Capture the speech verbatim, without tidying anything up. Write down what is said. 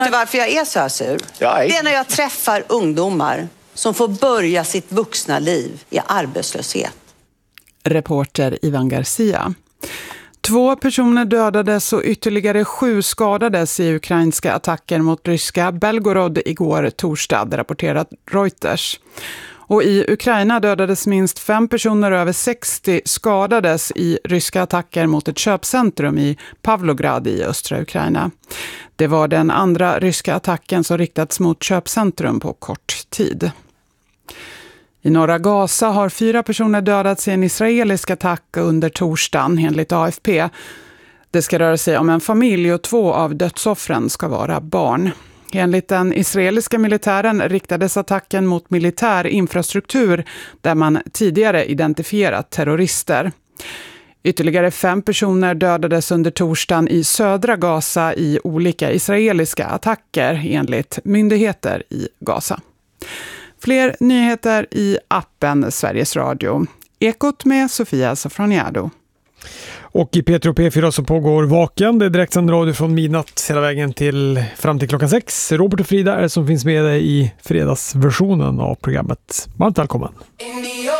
Vet du varför jag är så här sur? Ja, det är när jag träffar ungdomar som får börja sitt vuxna liv i arbetslöshet. Reporter Ivan Garcia. Två personer dödades och ytterligare sju skadades i ukrainska attacker mot ryska Belgorod igår torsdag, rapporterat Reuters. Och i Ukraina dödades minst fem personer och över sextio skadades i ryska attacker mot ett köpcentrum i Pavlograd i östra Ukraina. Det var den andra ryska attacken som riktats mot köpcentrum på kort tid. I norra Gaza har fyra personer dödats i en israelisk attack under torsdagen, enligt A F P. Det ska röra sig om en familj och två av dödsoffren ska vara barn. Enligt den israeliska militären riktades attacken mot militär infrastruktur där man tidigare identifierat terrorister. Ytterligare fem personer dödades under torsdagen i södra Gaza i olika israeliska attacker enligt myndigheter i Gaza. Fler nyheter i appen Sveriges Radio. Ekot med Sofia Safroniado. Och i P tre och P fyra så pågår Vaken. Det är direktsänd radio från midnatt hela vägen till fram till klockan sex. Robert och Frida är som finns med i fredagsversionen av programmet. Varmt välkommen!